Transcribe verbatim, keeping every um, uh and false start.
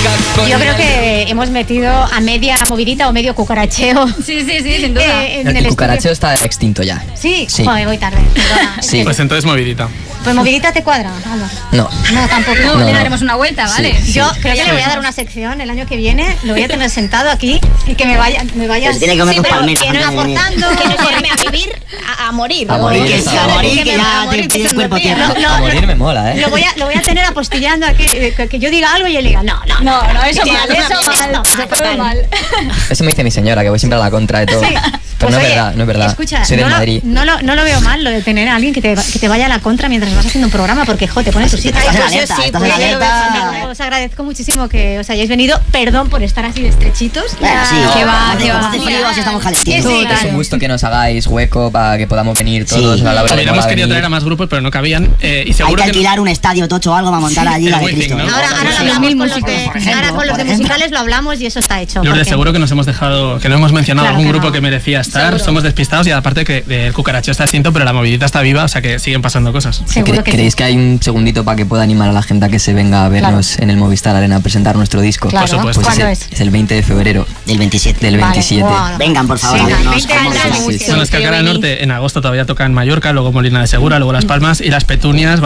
Yo creo que hemos metido a media movidita o medio cucaracheo. Sí, sí, sí, sin duda. Eh, en El, el cucaracheo estudio. está extinto ya. Sí, Sí. joder, voy tarde. perdona. Sí. Pues entonces movidita. Pues movidita te cuadra, vamos. No. No, tampoco. No, No, le no. daremos una vuelta, ¿vale? Sí. Yo creo que le voy a dar una sección el año que viene, lo voy a tener sentado aquí y que me vaya, me vaya Pues tiene que comer sí, con pero palmeras que no antes de venir. aportando, Que no llame a vivir, a, a morir. A ¿no? morir, Que eso. sí, a morir, que me- ya a morir, te que pide se el cuerpo me olvida. tierra. No, A no, morir me mola, ¿eh? Lo voy a, lo voy a tener apostillando aquí, eh, que, que yo diga algo y él diga, no, no, No, no, eso Sí, mal, eso eso mal, mal, eso todo fatal. mal. Eso me dice mi señora, que voy siempre a la contra de todo. Sí. Pero Pues no es oye, verdad, no es verdad. Escucha, Soy de no, lo, Madrid. no, lo, no lo veo mal lo de tener a alguien que te, que te vaya a la contra mientras vas haciendo un programa, porque jo, te pone tu sitio. Estás en Pues yo alerta, sí, estás pues en yo lo veo alerta. fatal. Os agradezco muchísimo que os hayáis venido. Perdón por estar así de estrechitos. Bueno, sí, Que va, hace- que va. hace frío, así estamos calentitos. Sí, sí, Es un gusto que nos hagáis hueco para que podamos venir todos Sí. a la hora de Hubiéramos mola querido venir. traer a más grupos, pero no cabían. Eh, y Hay seguro que que alquilar un estadio tocho o algo para montar allí la el de Wizzing, Cristo. ¿no? ¿no? Ahora, ahora lo Sí. hablamos Mil con los, músicos, de, por ejemplo, ahora con los por de ejemplo. musicales lo hablamos y eso está hecho. Lourdes, porque- seguro que nos hemos dejado, que no hemos mencionado Claro algún que grupo no. que merecía estar. Seguro. Somos despistados y aparte que el cucaracheo está extinto, pero la movidita está viva, o sea que siguen pasando cosas. Seguro ¿Cre- que ¿Creéis sí. que hay un segundito para que pueda animar a la gente a que se venga a vernos en el Movistar Arena a presentar nuestro disco? Claro. Por supuesto. Pues ¿Cuándo es, es? es el veinte de febrero Del veintisiete. del Vale, veintisiete. guau. Vengan, por favor, Sí, a vernos. veinte Vamos años a de ver. música. Bueno, es que Qué Alcalá del bonito. Norte en agosto todavía toca en Mallorca, luego Molina de Segura, luego Las Palmas y Las Petunias